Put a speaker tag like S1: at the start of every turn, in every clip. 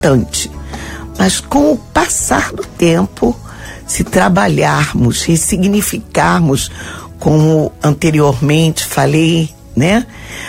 S1: importante. Mas com o passar do tempo, se trabalharmos, ressignificarmos, como anteriormente falei, né?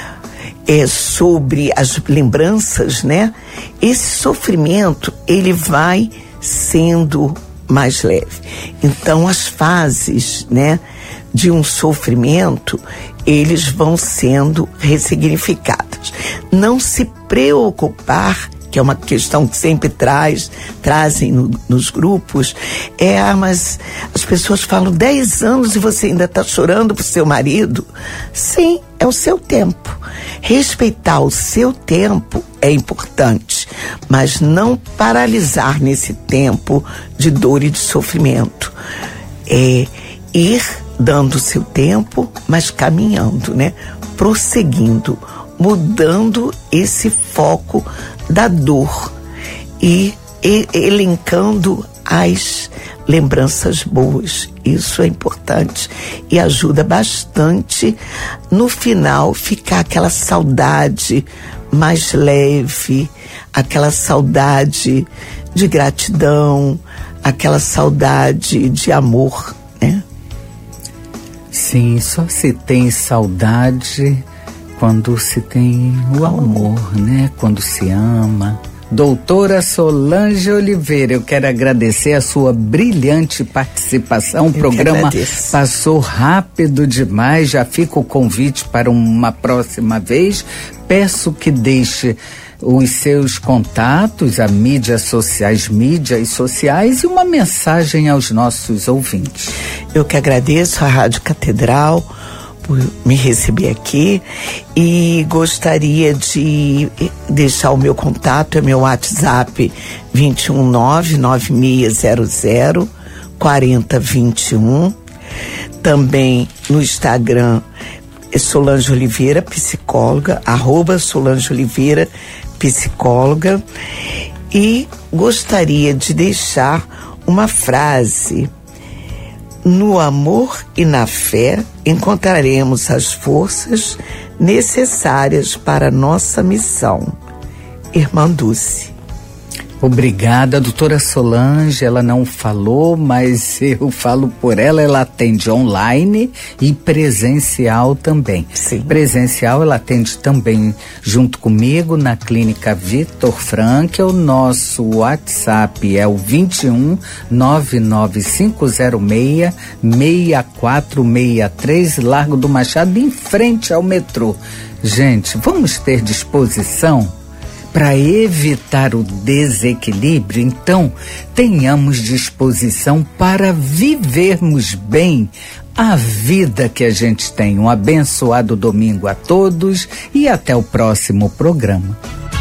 S1: Sobre as lembranças, né? Esse sofrimento, ele vai sendo mais leve. Então, as fases, né, de um sofrimento, eles vão sendo ressignificados. Não se preocupar, que é uma questão que sempre trazem nos grupos, mas as pessoas falam 10 anos e você ainda está chorando por seu marido? Sim, é o seu tempo. Respeitar o seu tempo é importante, mas não paralisar nesse tempo de dor e de sofrimento. Ir dando o seu tempo, mas caminhando, né? Prosseguindo, mudando esse foco da dor e elencando as lembranças boas. Isso é importante e ajuda bastante no final ficar aquela saudade mais leve, aquela saudade de gratidão, aquela saudade de amor, né?
S2: Sim, só se tem saudade quando se tem o amor, né? Quando se ama. Doutora Solange Oliveira, eu quero agradecer a sua brilhante participação. O programa passou rápido demais, já fica o convite para uma próxima vez. Peço que deixe os seus contatos, as mídias sociais e uma mensagem aos nossos ouvintes.
S1: Eu que agradeço a Rádio Catedral por me receber aqui e gostaria de deixar o meu contato, é meu WhatsApp 21996004021. Também no Instagram é Solange Oliveira, psicóloga, @Solange Oliveira, psicóloga. E gostaria de deixar uma frase: no amor e na fé encontraremos as forças necessárias para a nossa missão. Irmã Dulce.
S2: Obrigada, doutora Solange. Ela não falou, mas eu falo por ela. Ela atende online e presencial também.
S1: Sim.
S2: Presencial ela atende também junto comigo na Clínica Vitor Frankl. Nosso WhatsApp é o 21-99506-6463, Largo do Machado, em frente ao metrô. Gente, vamos ter disposição para evitar o desequilíbrio. Então, tenhamos disposição para vivermos bem a vida que a gente tem. Um abençoado domingo a todos e até o próximo programa.